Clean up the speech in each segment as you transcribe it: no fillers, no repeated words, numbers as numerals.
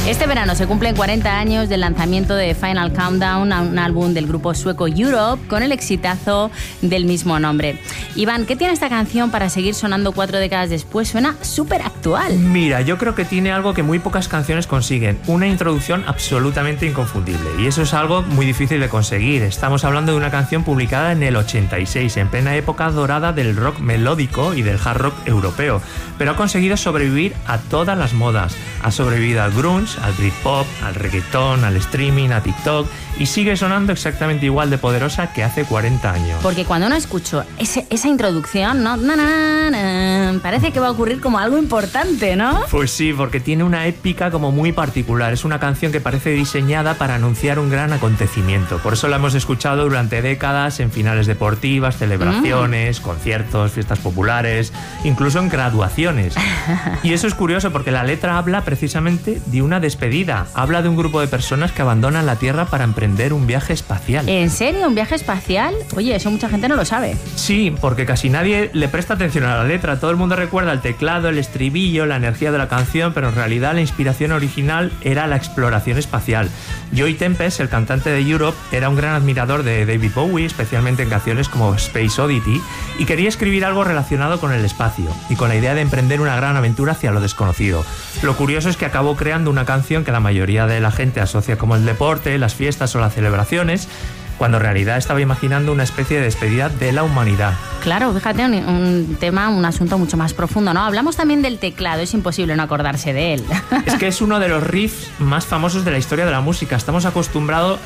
Este verano se cumplen 40 años del lanzamiento de Final Countdown, un álbum del grupo sueco Europe, con el exitazo del mismo nombre. Iván, ¿qué tiene esta canción para seguir sonando 4 décadas después? Suena súper actual. Mira, yo creo que tiene algo que muy pocas canciones consiguen, una introducción absolutamente inconfundible. Y eso es algo muy difícil de conseguir. Estamos hablando de una canción publicada en el 86, en plena época dorada del rock melódico y del hard rock europeo. Pero ha conseguido sobrevivir a todas las modas. Ha sobrevivido al grunge, al Britpop, al reggaetón, al streaming, a TikTok, y sigue sonando exactamente igual de poderosa que hace 40 años. Porque cuando uno escucha esa introducción, ¿no? Parece que va a ocurrir como algo importante, ¿no? Pues sí, porque tiene una épica como muy particular. Es una canción que parece diseñada para anunciar un gran acontecimiento. Por eso la hemos escuchado durante décadas en finales deportivas, celebraciones, conciertos, fiestas populares, incluso en graduaciones. Y eso es curioso porque la letra habla precisamente de una despedida. Habla de un grupo de personas que abandonan la Tierra para emprender un viaje espacial. ¿En serio? ¿Un viaje espacial? Oye, eso mucha gente no lo sabe. Sí, porque casi nadie le presta atención a la letra. Todo el mundo recuerda el teclado, el estribillo, la energía de la canción, pero en realidad la inspiración original era la exploración espacial. Joey Tempest, el cantante de Europe, era un gran admirador de David Bowie, especialmente en canciones como Space Oddity, y quería escribir algo relacionado con el espacio y con la idea de emprender una gran aventura hacia lo desconocido. Lo curioso es que acabó creando una canción que la mayoría de la gente asocia como el deporte, las fiestas o las celebraciones, cuando en realidad estaba imaginando una especie de despedida de la humanidad. Claro, fíjate, un tema, un asunto mucho más profundo, ¿no? Hablamos también del teclado, es imposible no acordarse de él. Es que es uno de los riffs más famosos de la historia de la música. Estamos acostumbrados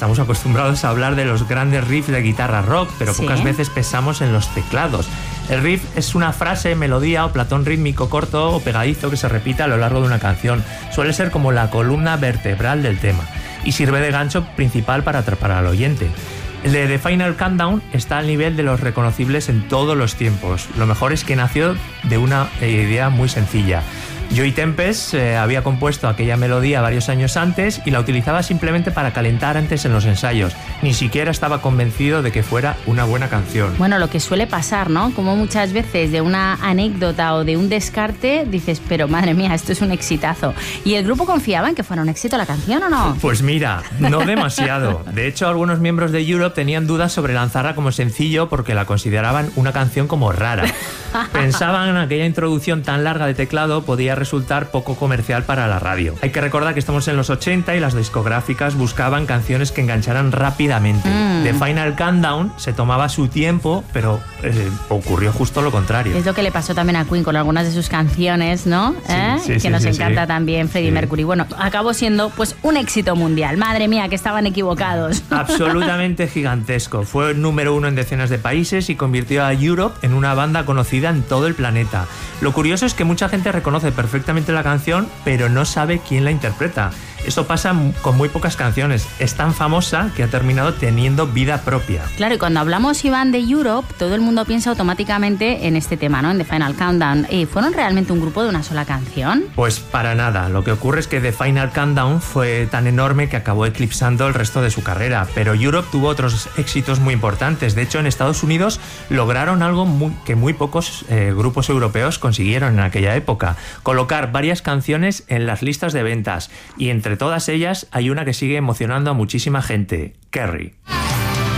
a hablar de los grandes riffs de guitarra rock, pero pocas veces pensamos en los teclados. El riff es una frase, melodía o platón rítmico corto o pegadizo que se repite a lo largo de una canción. Suele ser como la columna vertebral del tema y sirve de gancho principal para atrapar al oyente. El de The Final Countdown está al nivel de los reconocibles en todos los tiempos. Lo mejor es que nació de una idea muy sencilla. Joey Tempest había compuesto aquella melodía varios años antes y la utilizaba simplemente para calentar antes en los ensayos. Ni siquiera estaba convencido de que fuera una buena canción. Bueno, lo que suele pasar, ¿no? Como muchas veces de una anécdota o de un descarte dices, pero madre mía, esto es un exitazo. ¿Y el grupo confiaba en que fuera un éxito la canción o no? Pues mira, no demasiado. De hecho, algunos miembros de Europe tenían dudas sobre lanzarla como sencillo porque la consideraban una canción como rara. Pensaban en aquella introducción tan larga de teclado podía resultar poco comercial para la radio. Hay que recordar que estamos en los 80 y las discográficas buscaban canciones que engancharan rápidamente. The Final Countdown se tomaba su tiempo, pero ocurrió justo lo contrario. Es lo que le pasó también a Queen con algunas de sus canciones, ¿no? Que nos encanta también Freddie Mercury. Bueno, acabó siendo pues un éxito mundial. Madre mía, que estaban equivocados. Absolutamente gigantesco. Fue el número 1 en decenas de países y convirtió a Europe en una banda conocida en todo el planeta. Lo curioso es que mucha gente reconoce perfectamente la canción, pero no sabe quién la interpreta. Esto pasa con muy pocas canciones. Es tan famosa que ha terminado teniendo vida propia. Claro, y cuando hablamos, Iván, de Europe, todo el mundo piensa automáticamente en este tema, ¿no? En The Final Countdown. ¿Fueron realmente un grupo de una sola canción? Pues para nada. Lo que ocurre es que The Final Countdown fue tan enorme que acabó eclipsando el resto de su carrera. Pero Europe tuvo otros éxitos muy importantes. De hecho, en Estados Unidos lograron algo que muy pocos grupos europeos consiguieron en aquella época. Colocar varias canciones en las listas de ventas. Y entre todas ellas hay una que sigue emocionando a muchísima gente, Carrie.